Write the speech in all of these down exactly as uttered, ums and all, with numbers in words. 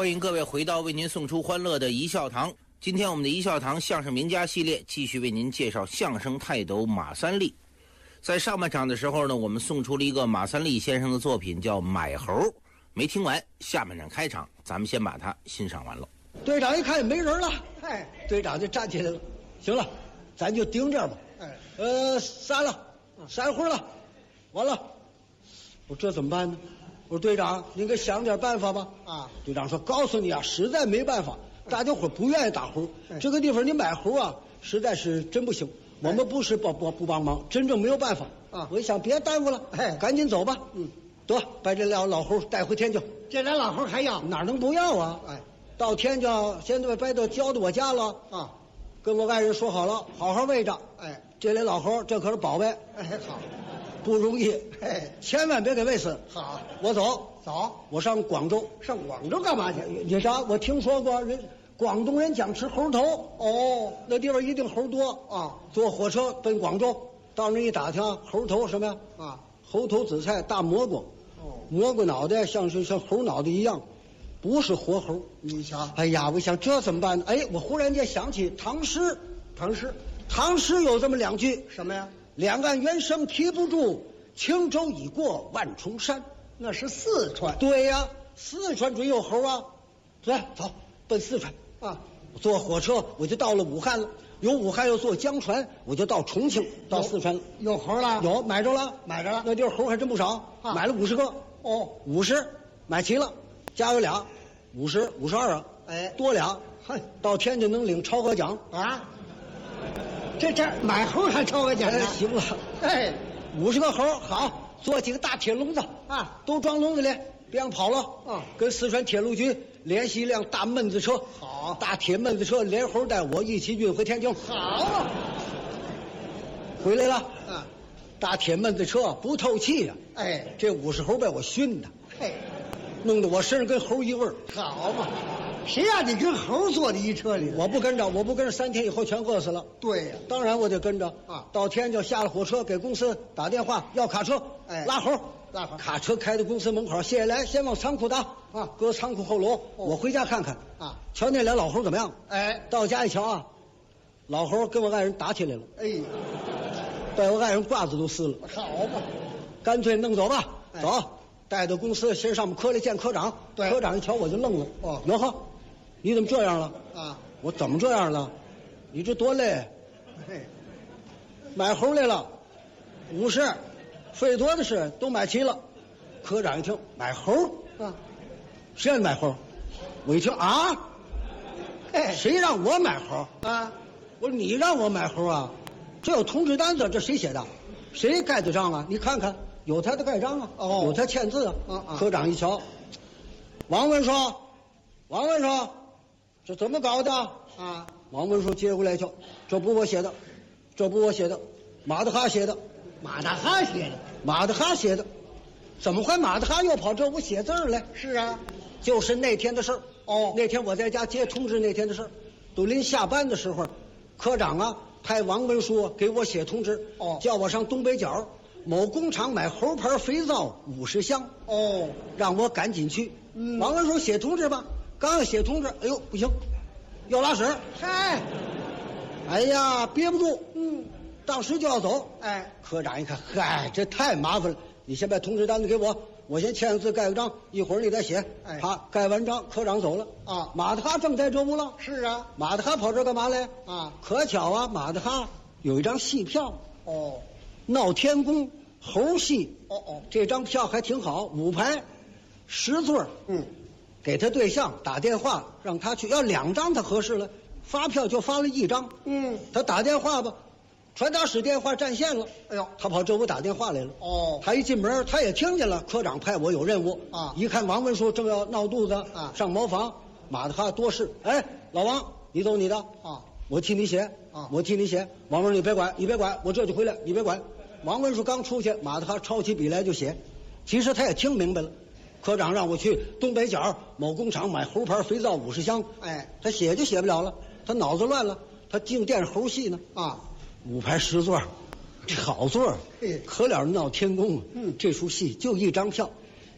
欢迎各位回到为您送出欢乐的一笑堂。今天我们的一笑堂相声名家系列继续为您介绍相声泰斗马三立。在上半场的时候呢，我们送出了一个马三立先生的作品叫《买猴》，没听完，下半场开场，咱们先把它欣赏完了。 队长一看也没人了，哎，队长就站起来了。行了，咱就盯这儿吧。哎，呃，散了，散会了，完了。我说这怎么办呢？我说队长，您给想点办法吧。啊，队长说：“告诉你啊，实在没办法，大家伙不愿意打猴，哎、这个地方你买猴啊，实在是真不行。哎、我们不是不不不帮忙，真正没有办法啊。”我一想，别耽误了，哎，赶紧走吧。嗯，得把这俩老猴带回天津。 这俩老猴还要？ 哪能不要啊？哎，到天津现在把都交到我家了啊，跟我爱人说好了，好好喂着。哎，这俩老猴这可是宝贝。 哎，好。 不容易，哎，千万别给喂死。 好， 我走走， 我上广州。 上广州干嘛去？ 你啥？我听说过人广东人讲吃猴头。哦，那地方一定猴多啊。坐火车奔广州，到那一打听，猴头什么呀？啊，猴头紫菜大蘑菇。哦，蘑菇脑袋像是像猴脑袋一样，不是活猴。 你瞧， 哎呀，我想这怎么办呢？哎，我忽然间想起唐诗， 唐诗， 唐诗有这么两句， 什么呀？ 两岸猿声啼不住，轻舟已过万重山。 那是四川。 对呀、啊，四川准有猴啊。来，走，奔四川啊！坐火车我就到了武汉了，由武汉又坐江船，我就到重庆，到四川了。 有猴了？ 有，买着了， 买着了。 那地儿猴还真不少，啊、买了五十个。哦，五十，买齐了，加有俩，五十，五十二啊。 哎， 多俩，嗨，到天津能领超额奖啊！这这买猴还超额奖呢、 哎？行了，哎，五十个猴好，做几个大铁笼子啊，都装笼子里，别让跑了啊！跟四川铁路局联系一辆大闷子车， 好， 大铁闷子车连猴带我一起运回天津。 好啊， 回来了啊！ 大铁闷子车不透气呀、 啊，哎， 这五十猴被我熏的， 嘿， 弄得我身上跟猴一味儿。 好嘛。谁让你跟猴坐在一车里？ 我不跟着，我不跟着，三天以后全饿死了。 对呀、 啊，当然我得跟着啊。到天就下了火车，给公司打电话要卡车， 哎， 拉猴， 拉猴。 卡车开到公司门口，卸下来先往仓库打啊，搁仓库后楼。哦、我回家看看啊，瞧那俩老猴怎么样？ 哎， 到家一瞧啊，老猴跟我爱人打起来了。 哎， 把我爱人褂子都撕了。 好嘛， 干脆弄走吧，哎、走。带到公司，先上我们科里见科长。 对， 科长一瞧我就愣了。哦，哟呵，你怎么这样了？ 啊， 我怎么这样了？你这多累。 嘿， 买猴来了，五十，费多的是，都买齐了。科长一听买猴啊，谁让你买猴？我一听啊，哎，谁让我买猴啊？ 我说你让我买猴啊？这有通知单子，这谁写的？谁盖的章啊？你看看。有他的盖章啊，哦，有他签字啊。 啊啊！ 科长一瞧，王文说，王文说，这怎么搞的啊？ 王文说接过来瞧，这不我写的，这不我写的，马德哈写的， 马大哈写的， 马德哈写的，怎么会马德哈又跑这屋写字来？ 是啊， 就是那天的事儿。哦，那天我在家接通知那天的事儿，都临下班的时候，科长啊派王文书给我写通知，哦，叫我上东北角。某工厂买猴牌肥皂五十箱， 哦， 让我赶紧去。 嗯， 王文说写通知吧，刚要写通知，哎呦不行，要拉屎， 嗨， 哎呀憋不住，嗯，当时就要走。 哎， 科长一看，嗨，这太麻烦了，你先把通知单子给我，我先签个字盖个章，一会儿你再写。 哎， 好，盖完章，科长走了。 啊， 马德哈正在这屋了。 是啊， 马德哈跑这干嘛来？ 啊， 可巧啊，马德哈有一张戏票。 哦。 闹天宫猴戏， 哦哦， 这张票还挺好，五排，十座。 嗯， 给他对象打电话让他去，要两张他合适了，发票就发了一张。 嗯， 他打电话吧，传达室电话占线了。 哎呦， 他跑这屋打电话来了。 哦， 他一进门他也听见了，科长派我有任务啊。 一看王文书正要闹肚子啊， 上茅房，马德哈多事。哎，老王，你走你的啊。 我替你写啊， 我替你写。王文，你别管，你别管，我这就回来，你别管。王文书刚出去，马德哈抄起笔来就写。其实他也听明白了，科长让我去东北角某工厂买猴牌肥皂五十箱。 哎， 他写就写不了了，他脑子乱了，他净惦猴戏呢。 啊， 五排十座，这好座，可了闹天宫。 嗯， 这出戏就一张票，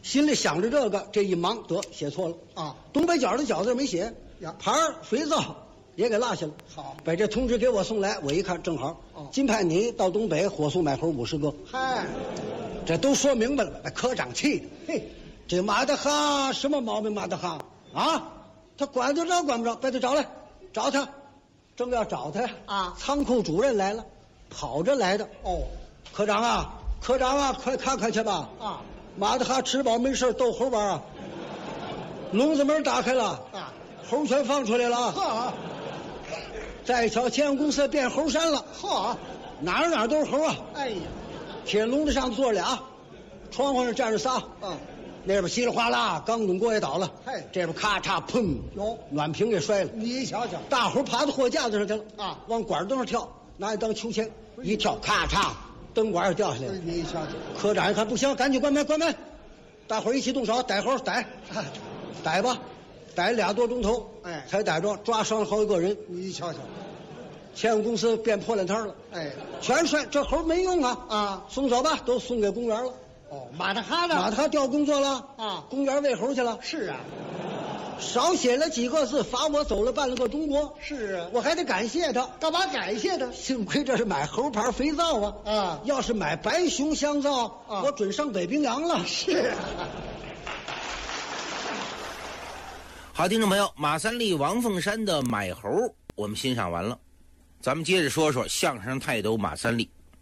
心里想着这个，这一忙得写错了啊。 东北角的角字没写呀， 牌儿水皂也给落下了。 好， 把这通知给我送来，我一看正好， 哦， 今派你到东北火速买猴五十个。 嗨， 这都说明白了，把科长气的。嘿，这马德哈什么毛病？马德哈啊，他管得着管不着？把他找来，找他，正要找他啊， 仓库主任来了，跑着来的。 哦， 科长啊，科长啊，快看看去吧。 啊， 马德哈吃饱没事逗猴玩啊。笼子门打开了啊， 猴全放出来了。 呵， 再瞧千万公司变猴山了。 呵， 哪儿哪儿都是猴啊。 哎呀， 铁笼子上坐着俩，窗户上站着仨。 嗯， 那边稀里哗啦，钢桶锅也倒了。 嘿， 这边咔嚓砰， 有暖瓶给摔了。 你瞧瞧， 大伙爬到货架子上去了啊， 往管灯上跳，拿去当秋千，一跳咔嚓，灯管也掉下来了。 你瞧瞧， 科长一看不行，赶紧关门关门，大伙儿一起动手逮猴逮，逮吧，逮俩多钟头， 哎， 才逮着，抓伤了好几个人。 你瞧瞧， 千万公司变破烂摊了， 哎， 全摔，这猴没用啊啊， 送走吧，都送给公园了。 哦，马大哈呢？ 马他调工作了啊， 公园喂猴去了。 是啊， 少写了几个字，罚我走了半了个中国。 是啊， 我还得感谢他， 干嘛感谢他？ 幸亏这是买猴牌肥皂啊！ 啊， 要是买白熊香皂， 啊， 我准上北冰洋了。 是啊。 好，听众朋友，马三立、王凤山的《买猴》我们欣赏完了，咱们接着说说相声泰斗马三立。